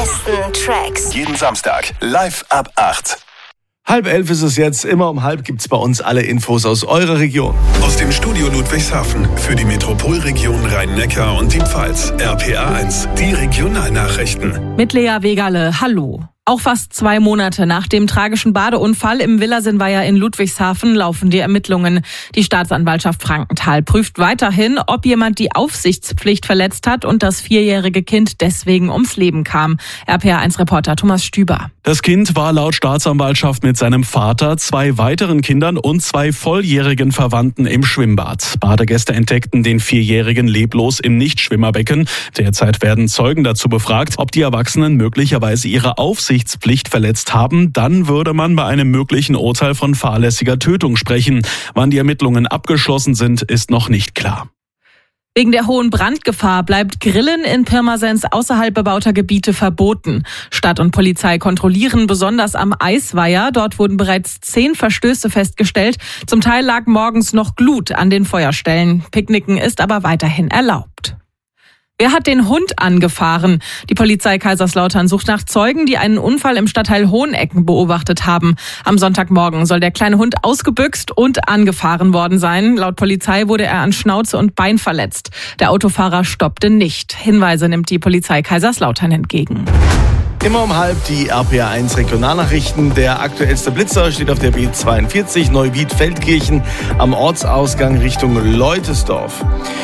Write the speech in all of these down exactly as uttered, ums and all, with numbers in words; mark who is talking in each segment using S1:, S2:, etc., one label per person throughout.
S1: besten Tracks.
S2: Jeden Samstag live ab acht.
S3: Halb elf ist es jetzt. Immer um halb gibt's bei uns alle Infos aus eurer Region.
S2: Aus dem Studio Ludwigshafen für die Metropolregion Rhein-Neckar und die Pfalz. R P R eins, die Regionalnachrichten.
S4: Mit Lea Wegale, hallo. Auch fast zwei Monate nach dem tragischen Badeunfall im Villasinweiher in Ludwigshafen laufen die Ermittlungen. Die Staatsanwaltschaft Frankenthal prüft weiterhin, ob jemand die Aufsichtspflicht verletzt hat und das vierjährige Kind deswegen ums Leben kam. R P R eins Reporter Thomas Stüber.
S5: Das Kind war laut Staatsanwaltschaft mit seinem Vater, zwei weiteren Kindern und zwei volljährigen Verwandten im Schwimmbad. Badegäste entdeckten den Vierjährigen leblos im Nichtschwimmerbecken. Derzeit werden Zeugen dazu befragt, ob die Erwachsenen möglicherweise ihre Aufsichtspflicht verletzt haben. Dann würde man bei einem möglichen Urteil von fahrlässiger Tötung sprechen. Wann die Ermittlungen abgeschlossen sind, ist noch nicht klar.
S4: Wegen der hohen Brandgefahr bleibt Grillen in Pirmasens außerhalb bebauter Gebiete verboten. Stadt und Polizei kontrollieren besonders am Eisweiher. Dort wurden bereits zehn Verstöße festgestellt. Zum Teil lag morgens noch Glut an den Feuerstellen. Picknicken ist aber weiterhin erlaubt. Wer hat den Hund angefahren? Die Polizei Kaiserslautern sucht nach Zeugen, die einen Unfall im Stadtteil Hohenecken beobachtet haben. Am Sonntagmorgen soll der kleine Hund ausgebüxt und angefahren worden sein. Laut Polizei wurde er an Schnauze und Bein verletzt. Der Autofahrer stoppte nicht. Hinweise nimmt die Polizei Kaiserslautern entgegen.
S3: Immer um halb die R P R eins Regionalnachrichten. Der aktuellste Blitzer steht auf der B zweiundvierzig Neuwied-Feldkirchen am Ortsausgang Richtung Leutesdorf.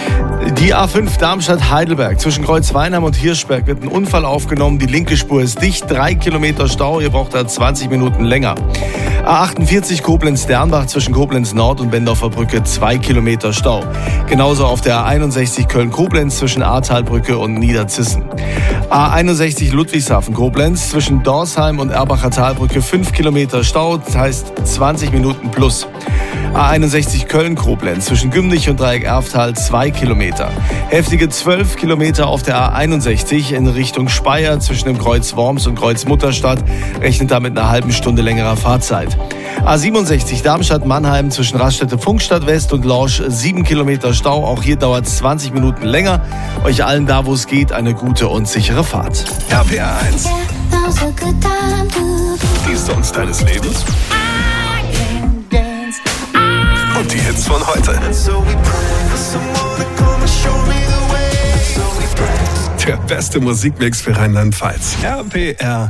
S3: Die A fünf Darmstadt-Heidelberg zwischen Kreuzweinheim und Hirschberg wird ein Unfall aufgenommen. Die linke Spur ist dicht, drei Kilometer Stau, ihr braucht da zwanzig Minuten länger. A achtundvierzig Koblenz-Dernbach zwischen Koblenz Nord und Bendorfer Brücke, zwei Kilometer Stau. Genauso auf der A einundsechzig Köln-Koblenz zwischen Ahrtalbrücke und Niederzissen. A einundsechzig Ludwigshafen Koblenz zwischen Dorsheim und Erbacher Talbrücke, fünf Kilometer Stau, das heißt zwanzig Minuten plus. A einundsechzig Köln-Koblenz zwischen Gümnich und Dreieck-Erftal, zwei Kilometer. Heftige zwölf Kilometer auf der A einundsechzig in Richtung Speyer zwischen dem Kreuz Worms und Kreuz Mutterstadt, rechnet damit einer halben Stunde längerer Fahrzeit. A siebenundsechzig Darmstadt-Mannheim zwischen Raststätte-Funkstadt West und Lorsch, sieben Kilometer Stau, auch hier dauert es zwanzig Minuten länger. Euch allen da, wo es geht, eine gute und sichere Fahrt.
S2: R P R eins. Die Songs deines Lebens. Und die Hits von heute. Der beste Musikmix für Rheinland-Pfalz. R P R